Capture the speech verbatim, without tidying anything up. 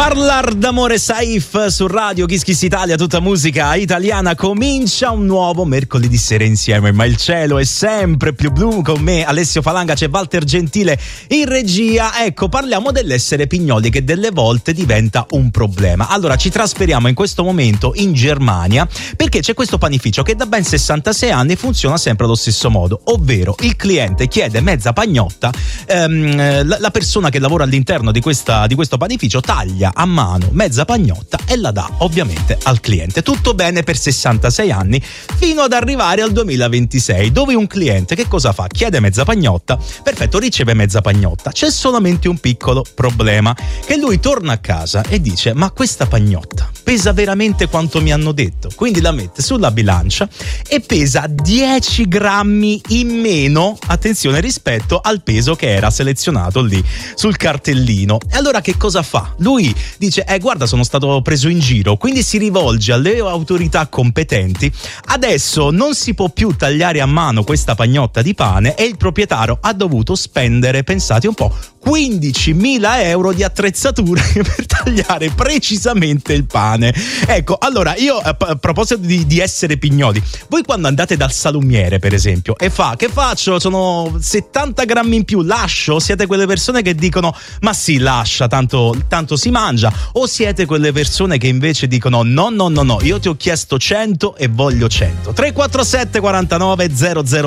Parlar d'amore Saif su Radio Kiss Kiss Italia, tutta musica italiana. Comincia un nuovo mercoledì sera insieme, ma il cielo è sempre più blu. Con me Alessio Falanga, c'è Walter Gentile in regia. Ecco, parliamo dell'essere pignoli, che delle volte diventa un problema. Allora ci trasferiamo in questo momento in Germania, perché c'è questo panificio che da ben sessantasei anni funziona sempre allo stesso modo, ovvero il cliente chiede mezza pagnotta, ehm, la, la persona che lavora all'interno di questa di questo panificio taglia a mano mezza pagnotta e la dà ovviamente al cliente. Tutto bene per sessantasei anni, fino ad arrivare al duemilaventisei, dove un cliente che cosa fa? Chiede mezza pagnotta, perfetto, riceve mezza pagnotta. C'è solamente un piccolo problema, che lui torna a casa e dice: ma questa pagnotta pesa veramente quanto mi hanno detto? Quindi la mette sulla bilancia e pesa dieci grammi in meno, attenzione, rispetto al peso che era selezionato lì sul cartellino. E allora che cosa fa? Lui dice: eh guarda, sono stato preso in giro. Quindi si rivolge alle autorità competenti. Adesso non si può più tagliare a mano questa pagnotta di pane e il proprietario ha dovuto spendere, pensate un po', quindicimila euro di attrezzature per tagliare precisamente il pane. Ecco, allora io a proposito di, di essere pignoli, voi quando andate dal salumiere per esempio e fa: che faccio? Sono settanta grammi in più, lascio? Siete quelle persone che dicono: ma sì, lascia, tanto, tanto si mangia? O siete quelle persone che invece dicono: no no no no, io ti ho chiesto cento e voglio cento? Tre quattro sette quarantanove zero zero